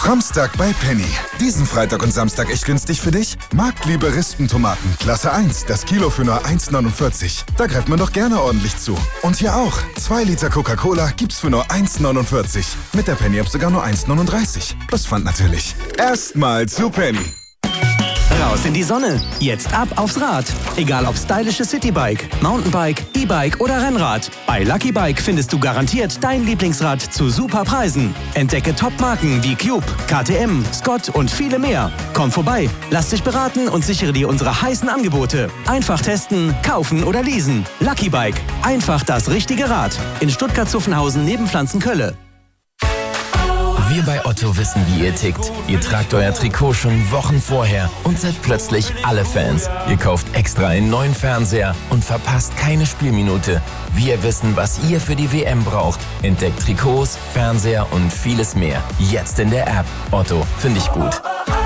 Framstag bei Penny. Diesen Freitag und Samstag echt günstig für dich? Marktliebe Rispentomaten, Klasse 1, das Kilo für nur 1,49. Da greift man doch gerne ordentlich zu. Und hier auch, 2 Liter Coca-Cola gibt's für nur 1,49. Mit der Penny-App sogar nur 1,39. Plus Pfand natürlich. Erstmal zu Penny. Raus in die Sonne. Jetzt ab aufs Rad. Egal ob stylisches Citybike, Mountainbike, E-Bike oder Rennrad. Bei Lucky Bike findest du garantiert dein Lieblingsrad zu super Preisen. Entdecke Top-Marken wie Cube, KTM, Scott und viele mehr. Komm vorbei, lass dich beraten und sichere dir unsere heißen Angebote. Einfach testen, kaufen oder leasen. Lucky Bike. Einfach das richtige Rad. In Stuttgart-Zuffenhausen neben Pflanzenkölle. Wir bei Otto wissen, wie ihr tickt. Ihr tragt euer Trikot schon Wochen vorher und seid plötzlich alle Fans. Ihr kauft extra einen neuen Fernseher und verpasst keine Spielminute. Wir wissen, was ihr für die WM braucht. Entdeckt Trikots, Fernseher und vieles mehr. Jetzt in der App. Otto, finde ich gut.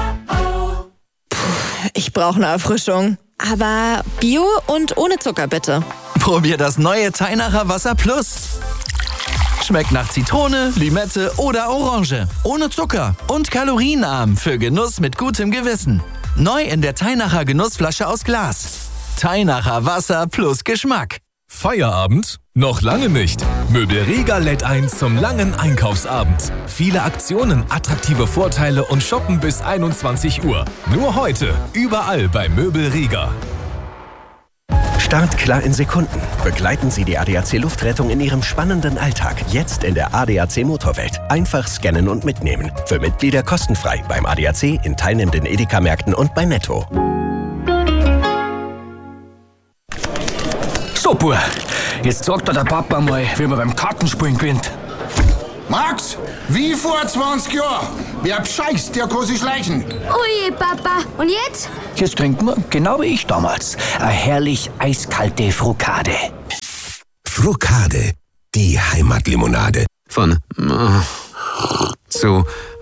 Ich brauche eine Erfrischung. Aber Bio und ohne Zucker, bitte. Probier das neue Teinacher Wasser Plus. Schmeckt nach Zitrone, Limette oder Orange. Ohne Zucker und kalorienarm für Genuss mit gutem Gewissen. Neu in der Teinacher Genussflasche aus Glas. Teinacher Wasser plus Geschmack. Feierabend? Noch lange nicht. Möbelriga lädt ein zum langen Einkaufsabend. Viele Aktionen, attraktive Vorteile und shoppen bis 21 Uhr. Nur heute, überall bei Möbelriga. Startklar in Sekunden. Begleiten Sie die ADAC Luftrettung in Ihrem spannenden Alltag. Jetzt in der ADAC Motorwelt. Einfach scannen und mitnehmen. Für Mitglieder kostenfrei beim ADAC, in teilnehmenden Edeka-Märkten und bei Netto. Super, jetzt sagt der Papa mal, wie man beim Kartenspielen gewinnt. Max, wie vor 20 Jahren. Wer bescheißt, der kann sich schleichen. Ui, Papa. Und jetzt? Jetzt trinken wir, genau wie ich damals, eine herrlich eiskalte Frukade. Frukade, die Heimatlimonade. Von zu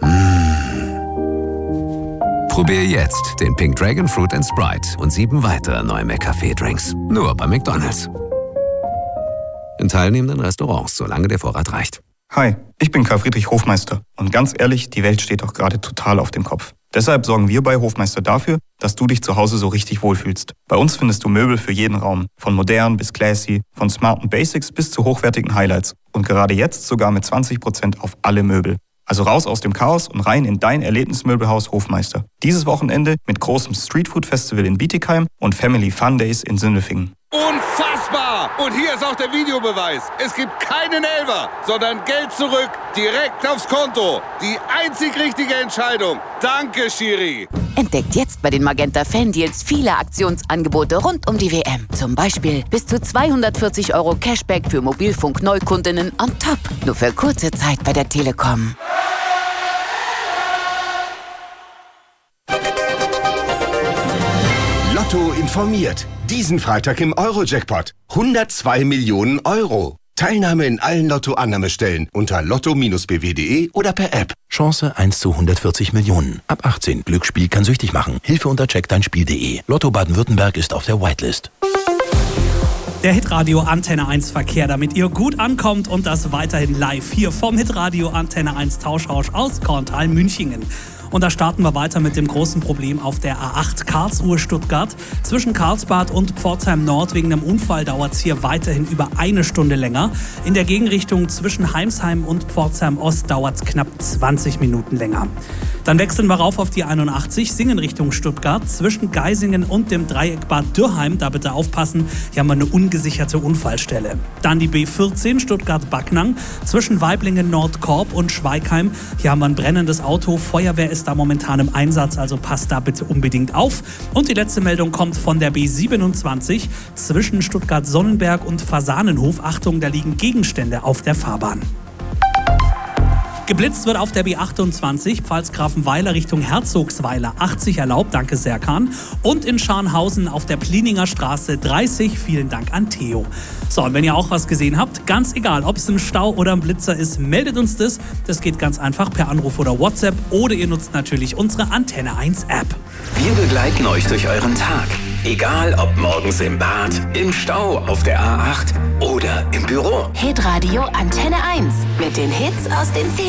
Probier jetzt den Pink Dragon Fruit & Sprite und 7 weitere neue McCafé-Drinks. Nur bei McDonald's. In teilnehmenden Restaurants, solange der Vorrat reicht. Hi, ich bin Karl Friedrich Hofmeister und ganz ehrlich, die Welt steht doch gerade total auf dem Kopf. Deshalb sorgen wir bei Hofmeister dafür, dass du dich zu Hause so richtig wohlfühlst. Bei uns findest du Möbel für jeden Raum, von modern bis classy, von smarten Basics bis zu hochwertigen Highlights und gerade jetzt sogar mit 20% auf alle Möbel. Also raus aus dem Chaos und rein in dein Erlebnismöbelhaus Hofmeister. Dieses Wochenende mit großem Streetfood-Festival in Bietigheim und Family Fun Days in Sindelfingen. Unfassbar! Und hier ist auch der Videobeweis. Es gibt keinen Elfer, sondern Geld zurück, direkt aufs Konto. Die einzig richtige Entscheidung. Danke, Schiri. Entdeckt jetzt bei den Magenta Fan-Deals viele Aktionsangebote rund um die WM. Zum Beispiel bis zu 240 € Cashback für Mobilfunk-Neukundinnen on top. Nur für kurze Zeit bei der Telekom. Lotto informiert. Diesen Freitag im Euro-Jackpot. 102 Millionen Euro. Teilnahme in allen Lotto-Annahmestellen unter lotto-bw.de oder per App. Chance 1 zu 140 Millionen. Ab 18. Glücksspiel kann süchtig machen. Hilfe unter checkdeinspiel.de. Lotto Baden-Württemberg ist auf der Whitelist. Der Hitradio Antenne 1 Verkehr, damit ihr gut ankommt und das weiterhin live hier vom Hitradio Antenne 1 Tauschrausch aus Korntal-Münchingen. Und da starten wir weiter mit dem großen Problem auf der A8 Karlsruhe-Stuttgart. Zwischen Karlsbad und Pforzheim Nord wegen einem Unfall dauert es hier weiterhin über 1 Stunde länger. In der Gegenrichtung zwischen Heimsheim und Pforzheim Ost dauert es knapp 20 Minuten länger. Dann wechseln wir rauf auf die 81, Singen Richtung Stuttgart. Zwischen Geisingen und dem Dreieck Bad Dürrheim, da bitte aufpassen, hier haben wir eine ungesicherte Unfallstelle. Dann die B14 Stuttgart-Backnang, zwischen Waiblingen Nordkorb und Schweigheim. Hier haben wir ein brennendes Auto, Feuerwehr ist da momentan im Einsatz, also passt da bitte unbedingt auf. Und die letzte Meldung kommt von der B27, zwischen Stuttgart-Sonnenberg und Fasanenhof. Achtung, da liegen Gegenstände auf der Fahrbahn. Geblitzt wird auf der B28, Pfalzgrafenweiler Richtung Herzogsweiler 80 erlaubt, danke Serkan. Und in Scharnhausen auf der Plininger Straße 30, vielen Dank an Theo. So, und wenn ihr auch was gesehen habt, ganz egal, ob es ein Stau oder ein Blitzer ist, meldet uns das. Das geht ganz einfach per Anruf oder WhatsApp oder ihr nutzt natürlich unsere Antenne 1 App. Wir begleiten euch durch euren Tag. Egal ob morgens im Bad, im Stau, auf der A8 oder im Büro. Hitradio Antenne 1 mit den Hits aus den